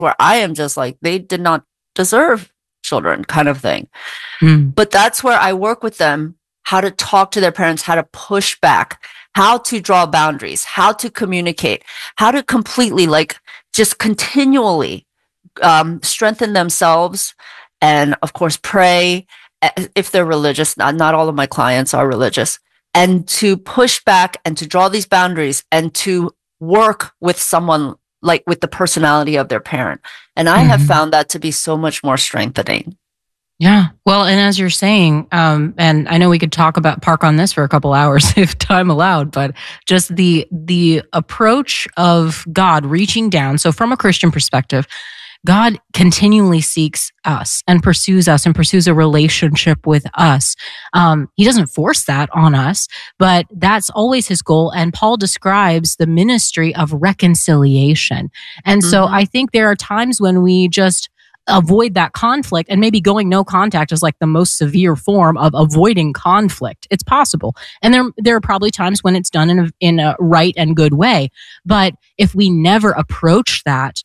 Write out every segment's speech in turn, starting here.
where I am just like, they did not deserve children kind of thing. Mm. But that's where I work with them, how to talk to their parents, how to push back, how to draw boundaries, how to communicate, how to completely like just continually strengthen themselves. And of course, pray if they're religious. Not all of my clients are religious. And to push back and to draw these boundaries and to work with someone like with the personality of their parent. And I have found that to be so much more strengthening. Yeah. Well, and as you're saying, and I know we could park on this for a couple hours if time allowed, but just the approach of God reaching down. So from a Christian perspective, God continually seeks us and pursues a relationship with us. He doesn't force that on us, but that's always his goal. And Paul describes the ministry of reconciliation. And so I think there are times when we just avoid that conflict, and maybe going no contact is like the most severe form of avoiding conflict. It's possible. And there are probably times when it's done in a right and good way. But if we never approach that,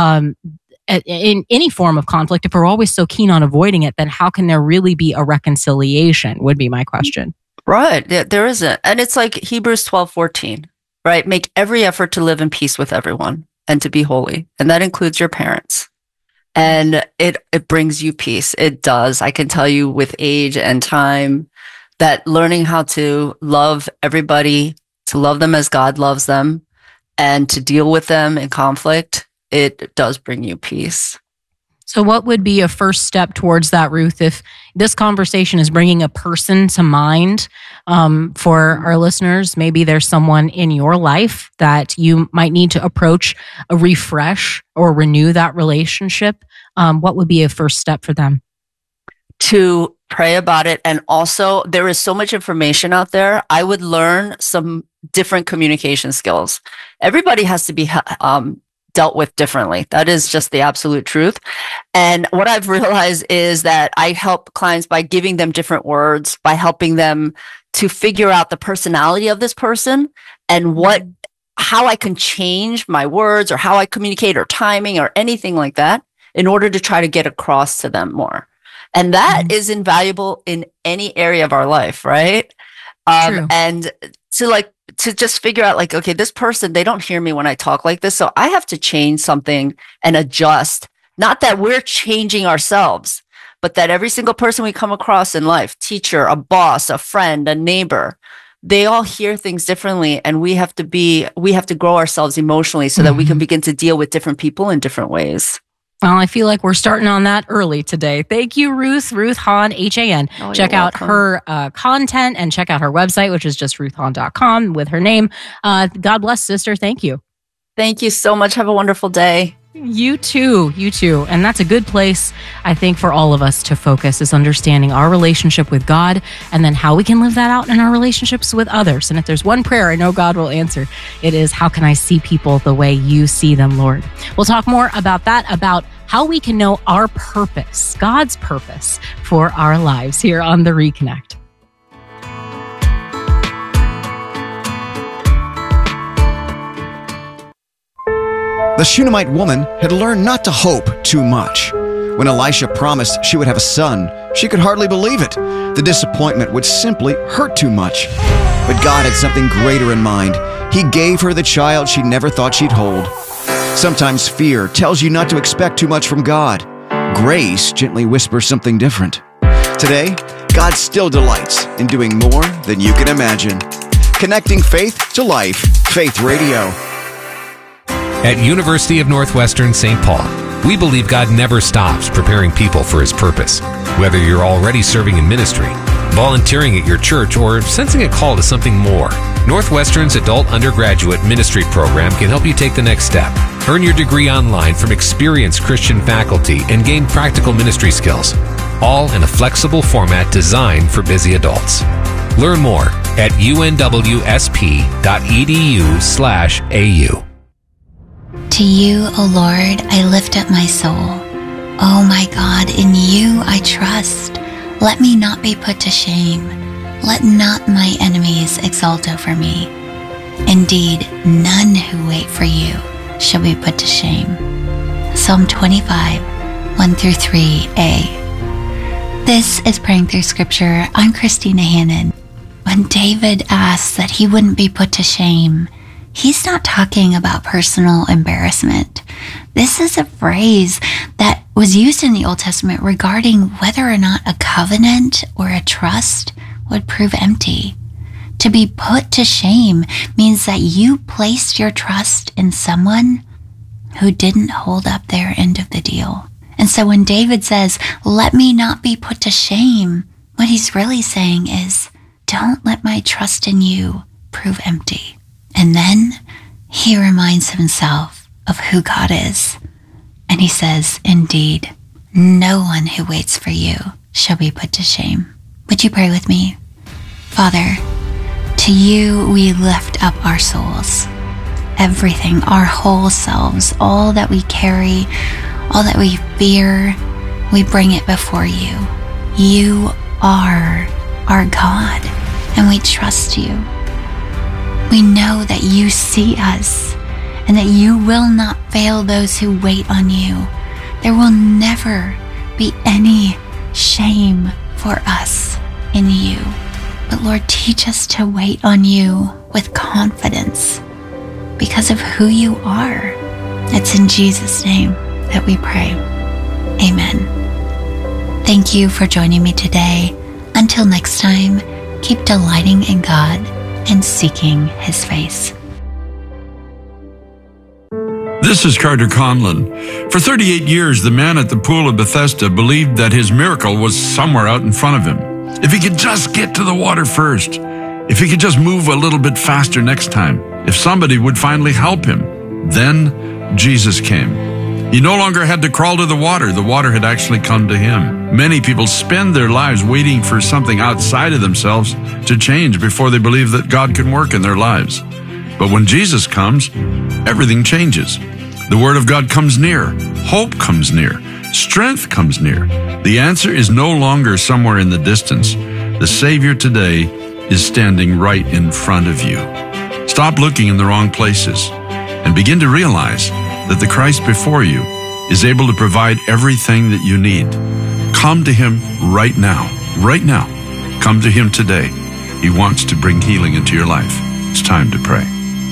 in any form of conflict, if we're always so keen on avoiding it, then how can there really be a reconciliation would be my question. Right. There isn't. And it's like Hebrews 12:14, right? Make every effort to live in peace with everyone and to be holy. And that includes your parents. And it brings you peace. It does. I can tell you with age and time that learning how to love everybody, to love them as God loves them, and to deal with them in conflict, it does bring you peace. So what would be a first step towards that, Ruth, if this conversation is bringing a person to mind for our listeners? Maybe there's someone in your life that you might need to approach, refresh or renew that relationship. What would be a first step for them? To pray about it. And also, there is so much information out there. I would learn some different communication skills. Everybody has to be dealt with differently. That is just the absolute truth. And what I've realized is that I help clients by giving them different words, by helping them to figure out the personality of this person and how I can change my words or how I communicate or timing or anything like that in order to try to get across to them more. And that is invaluable in any area of our life, right? And to just figure out like, okay, this person, they don't hear me when I talk like this. So I have to change something and adjust. Not that we're changing ourselves, but that every single person we come across in life, teacher, a boss, a friend, a neighbor, they all hear things differently. And we have to grow ourselves emotionally so that we can begin to deal with different people in different ways. Well, I feel like we're starting on that early today. Thank you, Ruth Hahn, H-A-N. Check out her content and check out her website, which is just ruthhahn.com with her name. God bless, sister. Thank you. Thank you so much. Have a wonderful day. You too. And that's a good place, I think, for all of us to focus, is understanding our relationship with God and then how we can live that out in our relationships with others. And if there's one prayer I know God will answer, it is, how can I see people the way you see them, Lord? We'll talk more about that, about how we can know our purpose, God's purpose for our lives, here on The Reconnect. The Shunammite woman had learned not to hope too much. When Elisha promised she would have a son, she could hardly believe it. The disappointment would simply hurt too much. But God had something greater in mind. He gave her the child she never thought she'd hold. Sometimes fear tells you not to expect too much from God. Grace gently whispers something different. Today, God still delights in doing more than you can imagine. Connecting faith to life. Faith Radio. At University of Northwestern St. Paul, we believe God never stops preparing people for His purpose. Whether you're already serving in ministry, volunteering at your church, or sensing a call to something more, Northwestern's Adult Undergraduate Ministry Program can help you take the next step. Earn your degree online from experienced Christian faculty and gain practical ministry skills, all in a flexible format designed for busy adults. Learn more at unwsp.edu/au. To you, O Lord, I lift up my soul. Oh my God, in you I trust. Let me not be put to shame. Let not my enemies exult over me. Indeed, none who wait for you shall be put to shame. Psalm 25, 1 through 3a. This is Praying Through Scripture. I'm Christina Hannon. When David asks that he wouldn't be put to shame, he's not talking about personal embarrassment. This is a phrase that was used in the Old Testament regarding whether or not a covenant or a trust would prove empty. To be put to shame means that you placed your trust in someone who didn't hold up their end of the deal. And so when David says, "Let me not be put to shame," what he's really saying is, don't let my trust in you prove empty. And then he reminds himself of who God is. And he says, indeed, no one who waits for you shall be put to shame. Would you pray with me? Father, to you we lift up our souls, everything, our whole selves, all that we carry, all that we fear, we bring it before you. You are our God, and we trust you. We know that you see us and that you will not fail those who wait on you. There will never be any shame for us in you. But Lord, teach us to wait on you with confidence because of who you are. It's in Jesus' name that we pray. Amen. Thank you for joining me today. Until next time, keep delighting in God and seeking his face. This is Carter Conlon. For 38 years, the man at the pool of Bethesda believed that his miracle was somewhere out in front of him. If he could just get to the water first, if he could just move a little bit faster next time, if somebody would finally help him, then Jesus came. He no longer had to crawl to the water had actually come to him. Many people spend their lives waiting for something outside of themselves to change before they believe that God can work in their lives. But when Jesus comes, everything changes. The Word of God comes near. Hope comes near. Strength comes near. The answer is no longer somewhere in the distance. The Savior today is standing right in front of you. Stop looking in the wrong places and begin to realize that the Christ before you is able to provide everything that you need. Come to him right now. Right now. Come to him today. He wants to bring healing into your life. It's time to pray.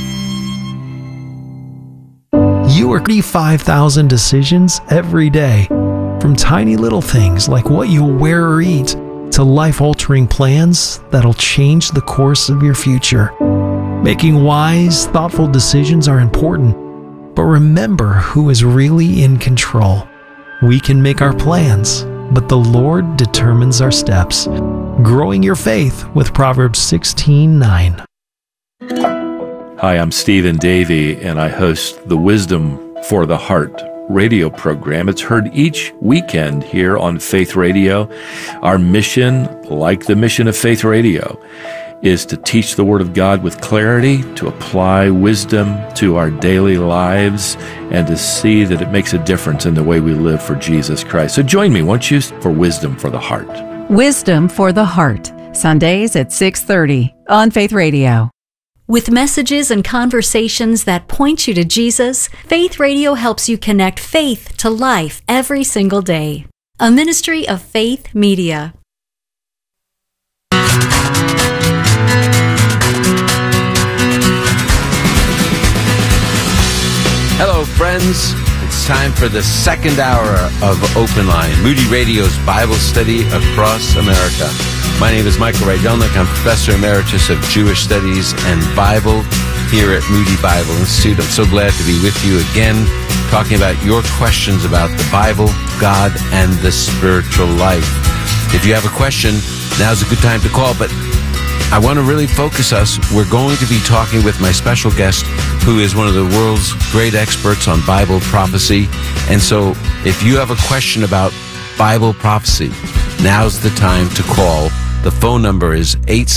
You are 35,000 decisions every day. From tiny little things like what you'll wear or eat to life-altering plans that'll change the course of your future. Making wise, thoughtful decisions are important. But remember who is really in control. We can make our plans, but the Lord determines our steps. Growing your faith with Proverbs 16:9. Hi, I'm Stephen Davey, and I host the Wisdom for the Heart radio program. It's heard each weekend here on Faith Radio. Our mission, like the mission of Faith Radio, is to teach the Word of God with clarity, to apply wisdom to our daily lives, and to see that it makes a difference in the way we live for Jesus Christ. So join me, won't you, for Wisdom for the Heart. Wisdom for the Heart, Sundays at 6:30 on Faith Radio. With messages and conversations that point you to Jesus, Faith Radio helps you connect faith to life every single day. A ministry of Faith Media. Hello, friends. It's time for the second hour of Open Line, Moody Radio's Bible study across America. My name is Michael Rydelnik. I'm Professor Emeritus of Jewish Studies and Bible here at Moody Bible Institute. I'm so glad to be with you again, talking about your questions about the Bible, God, and the spiritual life. If you have a question, now's a good time to call, but I want to really focus us. We're going to be talking with my special guest, who is one of the world's great experts on Bible prophecy. And so if you have a question about Bible prophecy, now's the time to call. The phone number is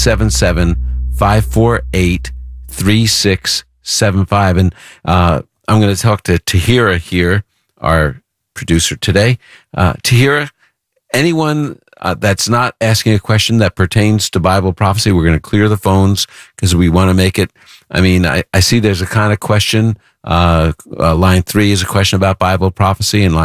877-548-3675. And I'm going to talk to Tahira here, our producer today. Tahira, anyone that's not asking a question that pertains to Bible prophecy, we're going to clear the phones because we want to make it. I mean, I see there's a kind of question Line 3 is a question about Bible prophecy, and